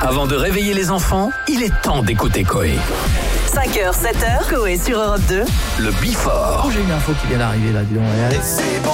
Avant de réveiller les enfants, il est temps d'écouter Coé. 5h, 7h, Coé sur Europe 2. Le Before. Oh, j'ai une info qui vient d'arriver là, dis donc. Allez. C'est bon